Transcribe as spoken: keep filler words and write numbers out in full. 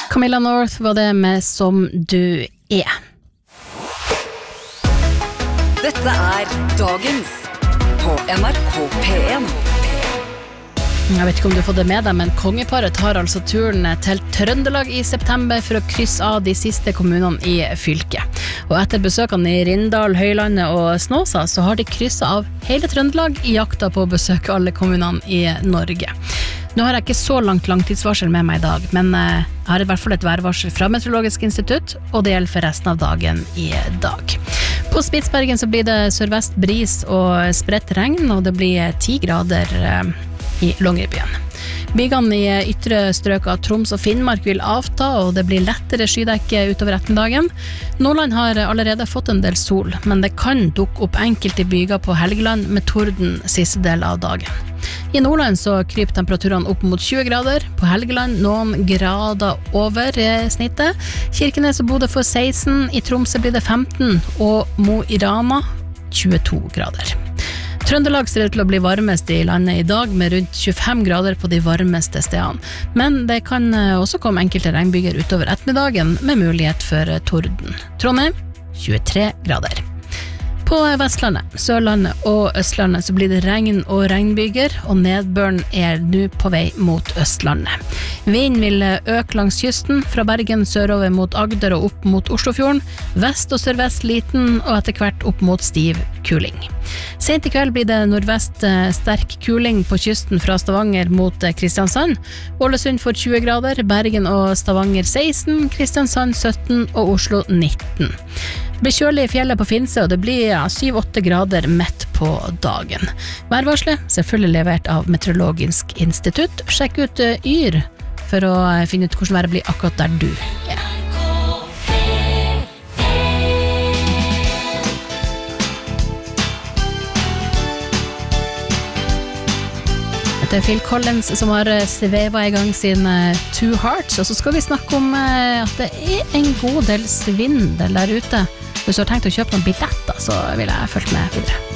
Camilla North var det med Som du er. Dette er Dagens på N R K P en. Jeg vet ikke om du har fått det med deg, men kongeparet tar altså turen til Trøndelag i september for å krysse av de siste kommunene i fylket. Og etter besøkene i Rindal, Høylandet og Snåsa, så har de krysset av hele Trøndelag i jakta på å besøke alle kommunene i Norge. Nå har jeg ikke så langt langtidsvarsel med meg i dag, men jeg har i hvert fall et værvarsel fra Meteorologisk institutt, og det gjelder for resten av dagen i dag. På Spitsbergen så blir det sørvest bris og spredt regn, og det blir ti grader i Longyearbyen. Bygene i ytre strøk av Troms og Finnmark vil avta, og det blir lettere skydekke utover ettermiddagen. Nordland har allerede fått en del sol, men det kan dukke opp enkelte byger på Helgeland med torden siste del av dagen. I Nordland så kryper temperaturene opp mot tjue grader, på Helgeland noen grader over snittet. Kirkenes og Bodø får seksten, i Tromsø blir det femten, og Mo i Rana tjueto grader. Trøndelag ser ut til å bli varmest i landet i dag, med rundt tjuefem grader på de varmeste stedene. Men det kan også komme enkelte regnbyger utover ettermiddagen, med mulighet for torden. Trondheim, tjuetre grader. På Vestlandet, Sørlandet og Østlandet så blir det regn og regnbyger, og nedbøren er nå på vei mot Østlandet. Vind vil øke langs kysten, fra Bergen sørover mot Agder og opp mot Oslofjorden, vest og sørvest liten, og etter hvert opp mot stiv kuling. Sent i kveld blir det nordvest sterk kuling på kysten fra Stavanger mot Kristiansand. Ålesund får tjue grader, Bergen og Stavanger seksten, Kristiansand sytten og Oslo nitten. Det blir kjølig i fjellet på Finse, og det blir syv-åtte grader mett på dagen. Værvarslet selvfølgelig levert av Meteorologisk institutt. Sjekk ut Yr for å finne ut hvordan været blir akkurat der du er. Det er Phil Collins som har svevet i gang sin Two Hearts, og så skal vi snakke om at det er en god del svindel der ute. Hvis du har tenkt å kjøpe noen billetter, så vil jeg følge med videre.